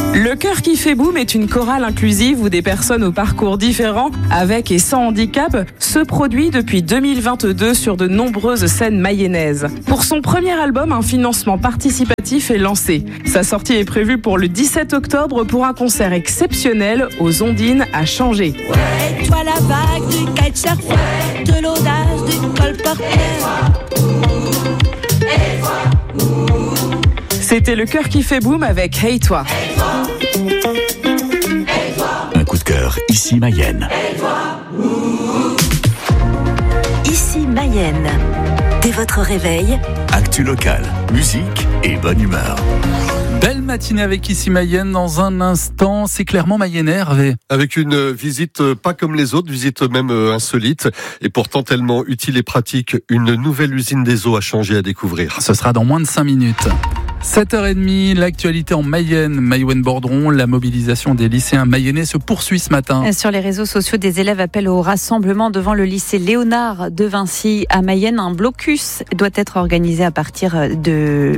Le Cœur qui fait boum est une chorale inclusive où des personnes aux parcours différents, avec et sans handicap, se produit depuis 2022 sur de nombreuses scènes mayennaises. Pour son premier album, un financement participatif est lancé. Sa sortie est prévue pour le 17 octobre pour un concert exceptionnel aux Ondines à Changé. Ouais, toi la vague du kitesurf, de l'audace du colporteur. C'était Le Cœur qui fait boum avec Hey Toi. Un coup de cœur, ici Mayenne. Ici Mayenne. Dès votre réveil, Actu locale, musique et bonne humeur. Belle matinée avec Ici Mayenne. Dans un instant, c'est clairement mayennais, Hervé. Avec une visite pas comme les autres, visite même insolite et pourtant tellement utile et pratique. Une nouvelle usine des eaux à Changé à découvrir. Ce sera dans moins de 5 minutes. 7h30, l'actualité en Mayenne, Maïwennes-Bordron, la mobilisation des lycéens mayennais se poursuit ce matin. Sur les réseaux sociaux, des élèves appellent au rassemblement devant le lycée Léonard de Vincy à Mayenne. Un blocus doit être organisé à partir de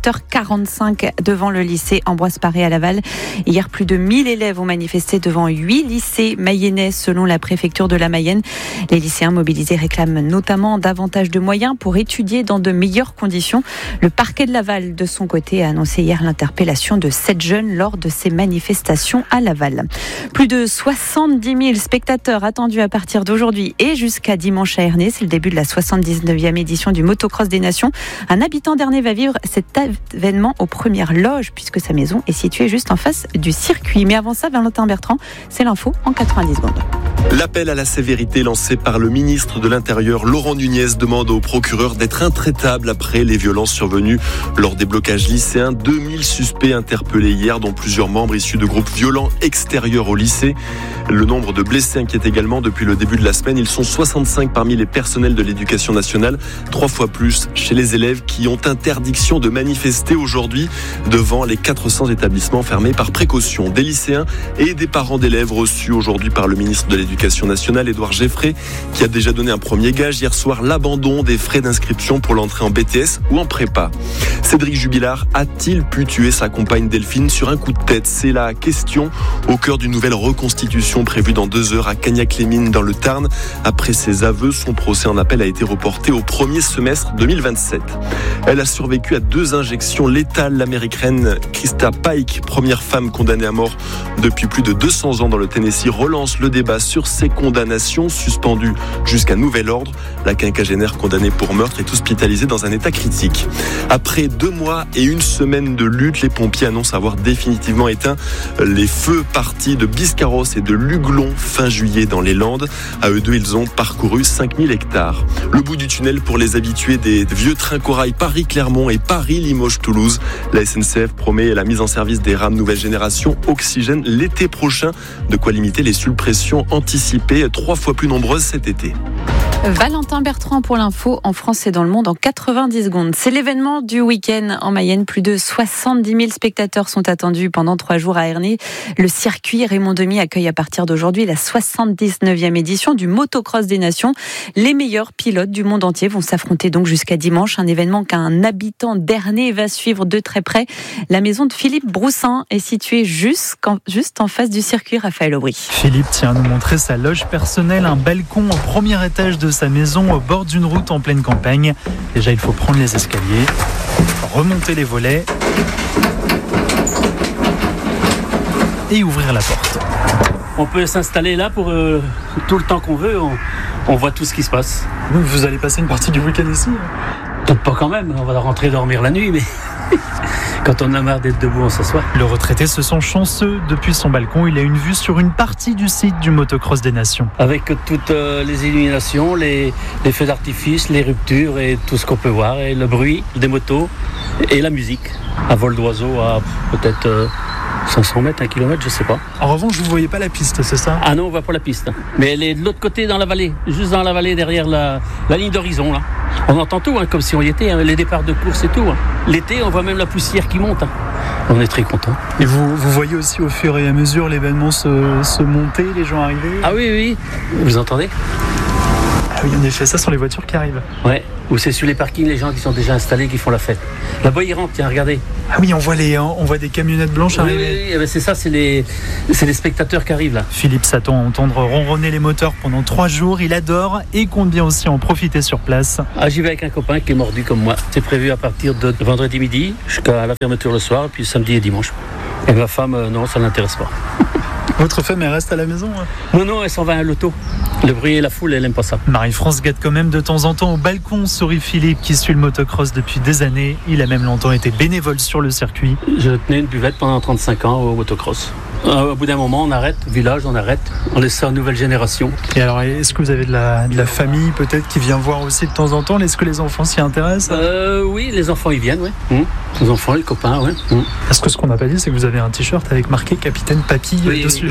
7h45 devant le lycée Ambroise Paré à Laval. Hier, plus de 1000 élèves ont manifesté devant 8 lycées mayennais selon la préfecture de la Mayenne. Les lycéens mobilisés réclament notamment davantage de moyens pour étudier dans de meilleures conditions. Le parquet de Laval, de son côté, a annoncé hier l'interpellation de 7 jeunes lors de ces manifestations à Laval. Plus de 70 000 spectateurs attendus à partir d'aujourd'hui et jusqu'à dimanche à Ernée. C'est le début de la 79e édition du Motocross des Nations. Un habitant d'Ernée va vivre cet événement aux premières loges puisque sa maison est située juste en face du circuit. Mais avant ça, Valentin Bertrand, c'est l'info en 90 secondes. L'appel à la sévérité lancé par le ministre de l'Intérieur, Laurent Nunez, demande au procureur d'être intraitable après les violences survenues lors des blocages lycéens. 2000 suspects interpellés hier, dont plusieurs membres issus de groupes violents extérieurs au lycée. Le nombre de blessés inquiète également depuis le début de la semaine. Ils sont 65 parmi les personnels de l'éducation nationale, 3 fois plus chez les élèves qui ont interdiction de manifester aujourd'hui devant les 400 établissements fermés par précaution. Des lycéens et des parents d'élèves reçus aujourd'hui par le ministre de l'Éducation nationale, Édouard Geffray, qui a déjà donné un premier gage hier soir, l'abandon des frais d'inscription pour l'entrée en BTS ou en prépa. Cédric Jubilard a-t-il pu tuer sa compagne Delphine sur un coup de tête? C'est la question au cœur d'une nouvelle reconstitution prévue dans 2 heures à Cagnac-les-Mines dans le Tarn. Après ses aveux, son procès en appel a été reporté au premier semestre 2027. Elle a survécu à 2 injections létales. L'américaine Krista Pike, première femme condamnée à mort depuis plus de 200 ans dans le Tennessee, relance le débat sur ses condamnations, suspendues jusqu'à nouvel ordre. La quinquagénaire condamnée pour meurtre est hospitalisée dans un état critique. Après 2 mois et 1 semaine de lutte, les pompiers annoncent avoir définitivement éteint les feux partis de Biscarrosse et de Luglon fin juillet dans les Landes. À eux deux, ils ont parcouru 5000 hectares. Le bout du tunnel pour les habitués des vieux trains corail Paris-Clermont et Paris-Limoges-Toulouse. La SNCF promet la mise en service des rames nouvelle génération Oxygène l'été prochain. De quoi limiter les suppressions anticipées 3 fois plus nombreuses cet été. Valentin Bertrand pour l'info en France et dans le monde en 90 secondes. C'est l'événement du week-end en Mayenne. Plus de 70 000 spectateurs sont attendus pendant 3 jours à Ernée. Le circuit Raymond Demy accueille à partir d'aujourd'hui la 79e édition du Motocross des Nations. Les meilleurs pilotes du monde entier vont s'affronter donc jusqu'à dimanche. Un événement qu'un habitant d'Ernée va suivre de très près. La maison de Philippe Broussin est située juste en face du circuit. Raphaël Aubry. Philippe tient à nous montrer sa loge personnelle, un balcon au premier étage de sa maison au bord d'une route en pleine campagne. Déjà, il faut prendre les escaliers, remonter les volets et ouvrir la porte. On peut s'installer là pour tout le temps qu'on veut. On voit tout ce qui se passe. Vous allez passer une partie du week-end ici? Peut-être pas quand même. On va rentrer dormir la nuit, mais quand on a marre d'être debout, on s'assoit. Le retraité se sent chanceux. Depuis son balcon, il a une vue sur une partie du site du Motocross des Nations. Avec toutes les illuminations, les feux d'artifice, les ruptures et tout ce qu'on peut voir, et le bruit des motos et la musique. À vol d'oiseau à peut-être 500 mètres, 1 kilomètre, je sais pas. En revanche, vous ne voyez pas la piste, c'est ça? Ah non, on ne voit pas la piste. Mais elle est de l'autre côté dans la vallée, juste dans la vallée derrière la ligne d'horizon là. On entend tout, comme si on y était, les départs de course et tout. L'été, on voit même la poussière qui monte. On est très contents. Et vous voyez aussi au fur et à mesure l'événement se monter, les gens arriver? Ah oui, vous entendez? oui, en effet, ça sont les voitures qui arrivent. Ouais, ou c'est sur les parkings les gens qui sont déjà installés qui font la fête. Là-bas ils rentrent, tiens, regardez. Ah oui, on voit des camionnettes blanches arriver. Oui, c'est ça, c'est les spectateurs qui arrivent là. Philippe s'attend à entendre ronronner les moteurs pendant 3 jours. Il adore et compte bien aussi en profiter sur place. Ah, j'y vais avec un copain qui est mordu comme moi. C'est prévu à partir de vendredi midi jusqu'à la fermeture le soir, puis samedi et dimanche. Et ma femme, non, ça ne l'intéresse pas. Votre femme, elle reste à la maison hein? Non, elle s'en va à l'auto. Le bruit et la foule, elle n'aime pas ça. Marie-France gâte quand même de temps en temps au balcon, sourit Philippe qui suit le motocross depuis des années. Il a même longtemps été bénévole sur le circuit. Je tenais une buvette pendant 35 ans au motocross. Au bout d'un moment, on arrête, village, on arrête, on laisse ça aux nouvelles générations. Et alors, est-ce que vous avez de la famille peut-être qui vient voir aussi de temps en temps? Est-ce que les enfants s'y intéressent? Oui, les enfants ils viennent, oui. Les enfants, les copains, oui. Parce que ce qu'on n'a pas dit, c'est que vous avez un t-shirt avec marqué Capitaine Papy dessus.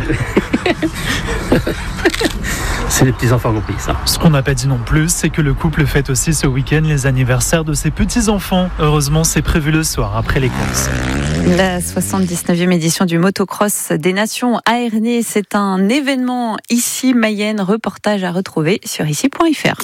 C'est les petits enfants compris, ça. Ce qu'on n'a pas dit non plus, c'est que le couple fête aussi ce week-end les anniversaires de ses petits-enfants. Heureusement, c'est prévu le soir, après les courses. La 79e édition du Motocross des Nations à Ernée, c'est un événement ici Mayenne. Reportage à retrouver sur ici.fr.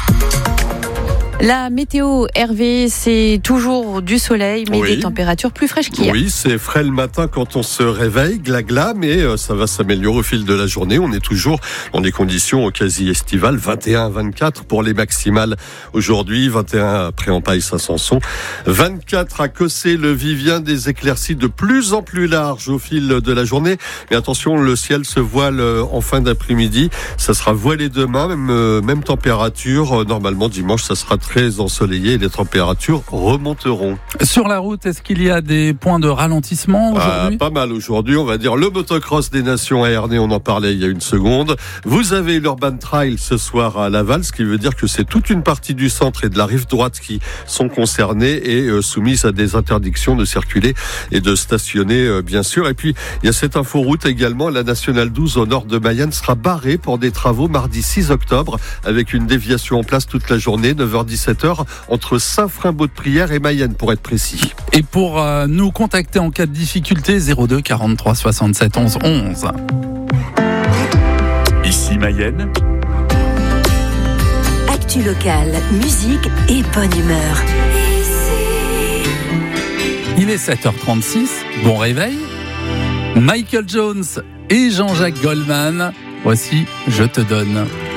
La météo, Hervé, c'est toujours du soleil, mais des températures plus fraîches qu'hier. Oui, c'est frais le matin quand on se réveille, gla, mais ça va s'améliorer au fil de la journée. On est toujours dans des conditions quasi estivales, 21-24 pour les maximales aujourd'hui, 21 à Pré-en-Paille, Saint-Sanson, 24 à Cossé, le Vivien, des éclaircies de plus en plus larges au fil de la journée. Mais attention, le ciel se voile en fin d'après-midi. Ça sera voilé demain, même température. Normalement, dimanche, ça sera très ensoleillé et les températures remonteront. Sur la route, est-ce qu'il y a des points de ralentissement aujourd'hui? Pas mal aujourd'hui, on va dire le motocross des Nations à Ernée, on en parlait il y a une seconde. Vous avez l'Urban Trail ce soir à Laval, ce qui veut dire que c'est toute une partie du centre et de la rive droite qui sont concernées et soumises à des interdictions de circuler et de stationner, bien sûr. Et puis, il y a cette inforoute également, la Nationale 12 au nord de Mayenne sera barrée pour des travaux mardi 6 octobre avec une déviation en place toute la journée, 9h17 entre Saint-Frimbault-de-Prière et Mayenne pour être précis. Et pour nous contacter en cas de difficulté, 02 43 67 11 11. Ici Mayenne. Actu locale, musique et bonne humeur. Il est 7h36, bon réveil. Michael Jones et Jean-Jacques Goldman, voici Je te donne.